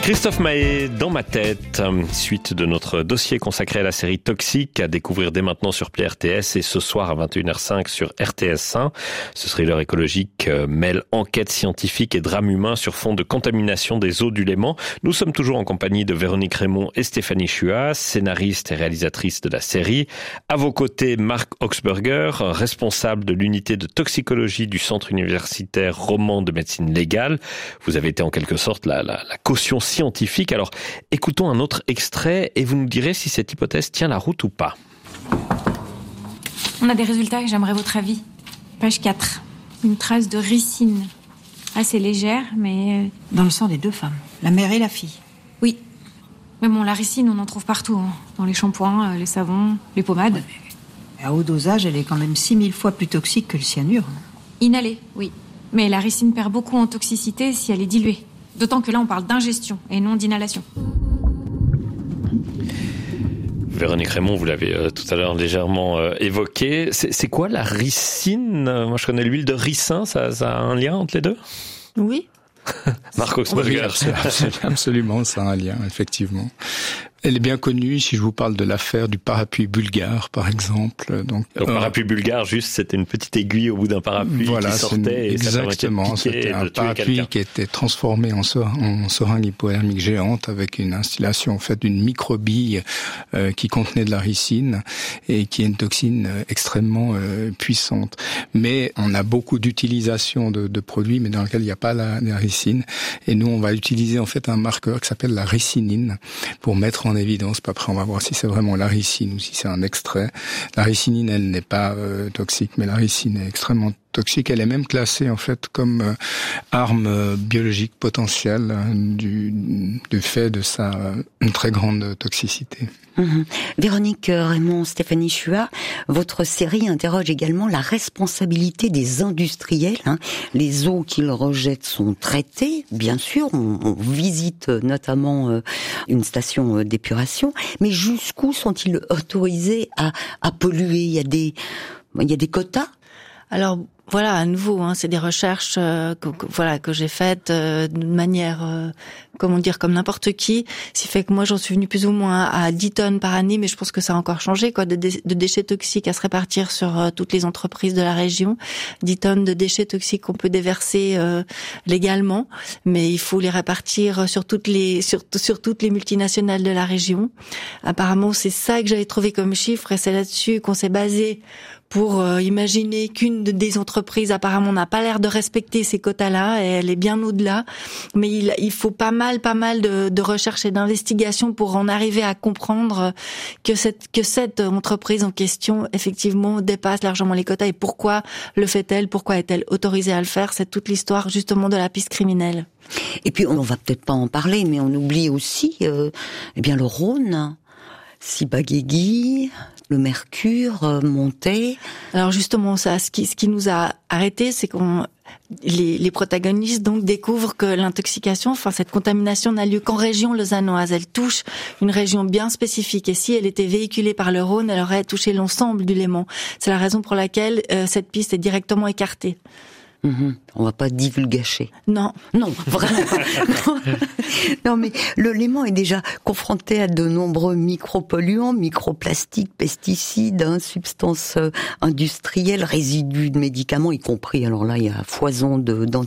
Christophe Mahé, dans ma tête, suite de notre dossier consacré à la série Toxique, à découvrir dès maintenant sur Play RTS et ce soir à 21h05 sur RTS1. Ce thriller écologique mêle enquête scientifique et drame humain sur fond de contamination des eaux du Léman. Nous sommes toujours en compagnie de Véronique Raymond et Stéphanie Chua, scénariste et réalisatrice de la série. À vos côtés, Marc Oxberger, responsable de l'unité de toxicologie du Centre universitaire roman de médecine légale. Vous avez été en quelque sorte la caution scientifique. Alors, écoutons un autre extrait et vous nous direz si cette hypothèse tient la route ou pas. On a des résultats et j'aimerais votre avis. Page 4. Une trace de ricine. Assez légère, mais... Dans le sang des deux femmes, la mère et la fille. Oui. Mais bon, la ricine, on en trouve partout. Hein. Dans les shampoings, les savons, les pommades. Ouais, mais à haut dosage, elle est quand même 6000 fois plus toxique que le cyanure. Inhalée, oui. Mais la ricine perd beaucoup en toxicité si elle est diluée. D'autant que là, on parle d'ingestion et non d'inhalation. Véronique Raymond, vous l'avez tout à l'heure légèrement évoqué. C'est quoi la ricine ? Moi, je connais l'huile de ricin. Ça a un lien entre les deux ? Oui. Marc Oxberger. Absolument, ça a un lien, effectivement. Elle est bien connue si je vous parle de l'affaire du parapluie bulgare, par exemple. Donc parapluie bulgare, juste, c'était une petite aiguille au bout d'un parapluie qui sortait et exactement, ça permettait de piquer, c'était un parapluie qui était transformé en seringue hypodermique géante avec une installation faite d'une microbille qui contenait de la ricine et qui est une toxine extrêmement puissante. Mais on a beaucoup d'utilisation de produits, mais dans lesquels il n'y a pas la ricine. Et nous, on va utiliser en fait un marqueur qui s'appelle la ricinine pour mettre en évidence. Puis après, on va voir si c'est vraiment la ricine ou si c'est un extrait. La ricinine, elle n'est pas toxique, mais la ricine est extrêmement toxique. Elle est même classée en fait comme arme biologique potentielle du fait de sa très grande toxicité. Véronique Raymond, Stéphanie Chua, votre série interroge également la responsabilité des industriels. Les eaux qu'ils rejettent sont traitées, bien sûr. On visite notamment une station d'épuration, mais jusqu'où sont-ils autorisés à polluer ? Il y a des quotas ? Alors voilà, à nouveau, c'est des recherches que j'ai faites de manière, comme n'importe qui. Ce qui fait que moi, j'en suis venue plus ou moins à 10 tonnes par année, mais je pense que ça a encore changé, de déchets toxiques à se répartir sur toutes les entreprises de la région. 10 tonnes de déchets toxiques qu'on peut déverser légalement, mais il faut les répartir sur toutes les multinationales de la région. Apparemment, c'est ça que j'avais trouvé comme chiffre, et c'est là-dessus qu'on s'est basé pour imaginer qu'une des entreprises apparemment n'a pas l'air de respecter ces quotas-là, et elle est bien au-delà. Mais il faut pas mal de recherche et d'investigation pour en arriver à comprendre que cette entreprise en question, effectivement, dépasse largement les quotas. Et pourquoi le fait-elle ? Pourquoi est-elle autorisée à le faire ? C'est toute l'histoire, justement, de la piste criminelle. Et puis, on va peut-être pas en parler, mais on oublie aussi, le Rhône, Ciba-Geigy, le mercure montait. Alors justement, ça, ce qui nous a arrêtés, c'est les protagonistes donc découvrent que l'intoxication, cette contamination n'a lieu qu'en région lausannoise. Elle touche une région bien spécifique, et si elle était véhiculée par le Rhône, elle aurait touché l'ensemble du Léman. C'est la raison pour laquelle cette piste est directement écartée. On va pas divulgacher. Non, vraiment pas. Non, mais le Léman est déjà confronté à de nombreux micropolluants, microplastiques, pesticides, substances industrielles, résidus de médicaments, y compris. Alors là, il y a foison d'antibiotiques